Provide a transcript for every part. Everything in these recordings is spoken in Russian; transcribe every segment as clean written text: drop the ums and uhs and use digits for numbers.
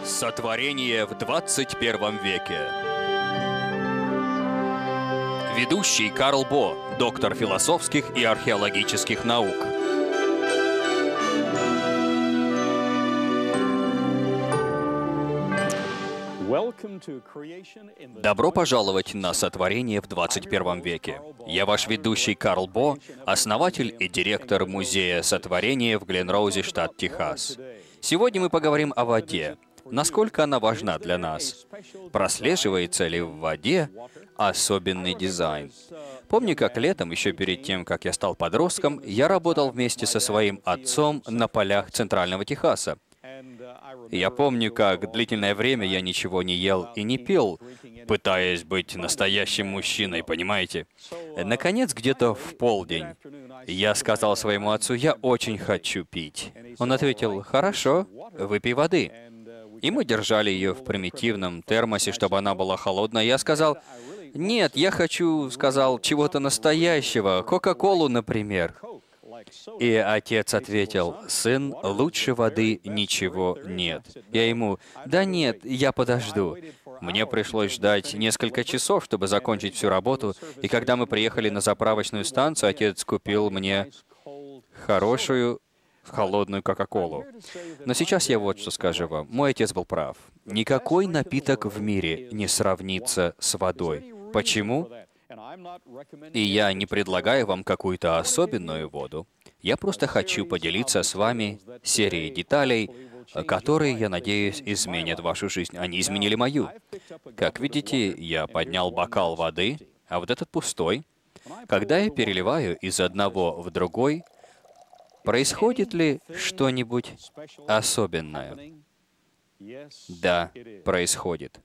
Сотворение в 21 веке. Ведущий Карл Бо, доктор философских и археологических наук. Добро пожаловать на Сотворение в 21 веке. Я ваш ведущий Карл Бо, основатель и директор Музея Сотворения в Гленроузе, штат Техас. Сегодня мы поговорим о воде. Насколько она важна для нас? Прослеживается ли в воде особенный дизайн? Помню, как летом, еще перед тем, как я стал подростком, я работал вместе со своим отцом на полях Центрального Техаса. Я помню, как длительное время я ничего не ел и не пил, пытаясь быть настоящим мужчиной, понимаете? Наконец, где-то в полдень, я сказал своему отцу: «Я очень хочу пить». Он ответил: «Хорошо, выпей воды». И мы держали ее в примитивном термосе, чтобы она была холодная. Я сказал: «Нет, я хочу, — сказал, — чего-то настоящего, Кока-Колу, например». И отец ответил: «Сын, лучше воды ничего нет». Я ему: «Да нет, я подожду». Мне пришлось ждать несколько часов, чтобы закончить всю работу, и когда мы приехали на заправочную станцию, отец купил мне хорошую холодную Кока-Колу. Но сейчас я вот что скажу вам. Мой отец был прав. Никакой напиток в мире не сравнится с водой. Почему? И я не предлагаю вам какую-то особенную воду. Я просто хочу поделиться с вами серией деталей, которые, я надеюсь, изменят вашу жизнь. Они изменили мою. Как видите, я поднял бокал воды, а вот этот пустой. Когда я переливаю из одного в другой, происходит ли что-нибудь особенное? Да, происходит.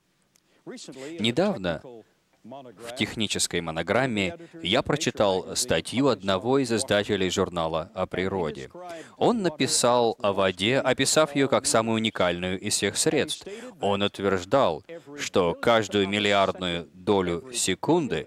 Недавно в технической монограмме я прочитал статью одного из издателей журнала о природе. Он написал о воде, описав ее как самую уникальную из всех средств. Он утверждал, что каждую миллиардную долю секунды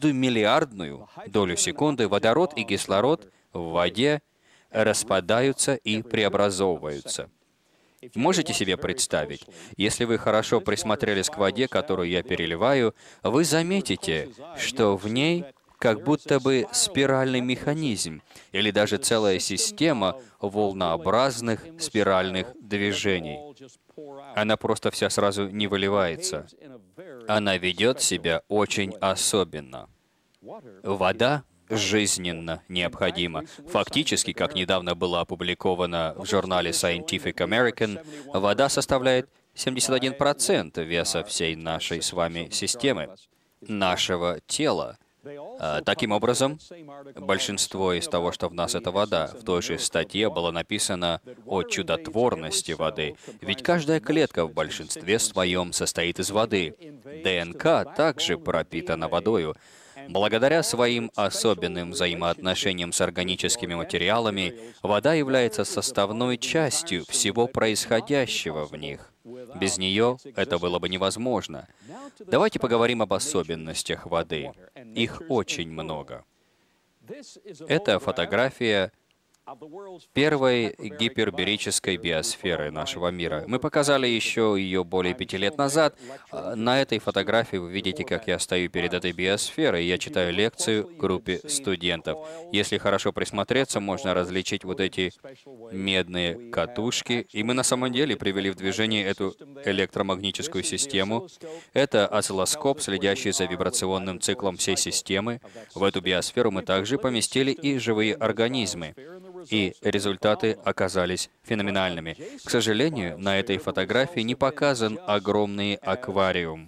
водород и кислород в воде распадаются и преобразовываются. Можете себе представить, если вы хорошо присмотрелись к воде, которую я переливаю, вы заметите, что в ней как будто бы спиральный механизм или даже целая система волнообразных спиральных движений. Она просто вся сразу не выливается. Она ведет себя очень особенно. Вода жизненно необходимо. Фактически, как недавно было опубликовано в журнале Scientific American, вода составляет 71% веса всей нашей с вами системы, нашего тела. Таким образом, большинство из того, что в нас, это вода. В той же статье было написано о чудотворности воды, ведь каждая клетка в большинстве своем состоит из воды. ДНК также пропитана водою. Благодаря своим особенным взаимоотношениям с органическими материалами, вода является составной частью всего происходящего в них. Без нее это было бы невозможно. Давайте поговорим об особенностях воды. Их очень много. Это фотография первой гипербарической биосферы нашего мира. Мы показали еще ее более 5 лет назад. На этой фотографии вы видите, как я стою перед этой биосферой, и я читаю лекцию группе студентов. Если хорошо присмотреться, можно различить вот эти медные катушки. И мы на самом деле привели в движение эту электромагнитическую систему. Это осциллоскоп, следящий за вибрационным циклом всей системы. В эту биосферу мы также поместили и живые организмы. И результаты оказались феноменальными. К сожалению, на этой фотографии не показан огромный аквариум.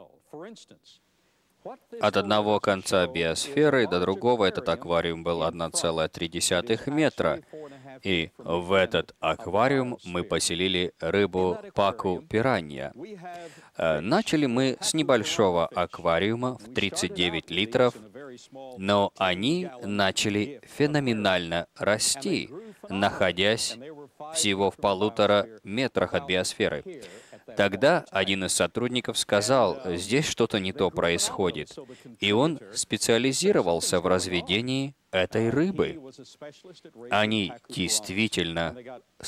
От одного конца биосферы до другого этот аквариум был 1,3 метра. И в этот аквариум мы поселили рыбу паку пиранья. Начали мы с небольшого аквариума в 39 литров, но они начали феноменально расти, находясь всего в 1,5 метрах от биосферы. Тогда один из сотрудников сказал: «Здесь что-то не то происходит». И он специализировался в разведении этой рыбы. Они действительно